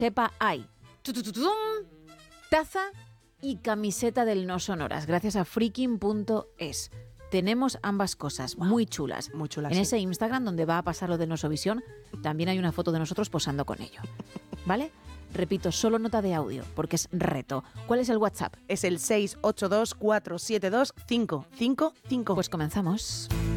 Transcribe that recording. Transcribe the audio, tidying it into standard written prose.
Tepa hay taza y camiseta del No Sonoras, gracias a freaking.es. Tenemos ambas cosas, muy chulas. Muy chulas, en sí. ese Instagram donde va a pasar lo del Nosovisión, también hay una foto de nosotros posando con ello. ¿Vale? Repito, solo nota de audio, porque es reto. ¿Cuál es el WhatsApp? Es el 682 472 555. Pues comenzamos.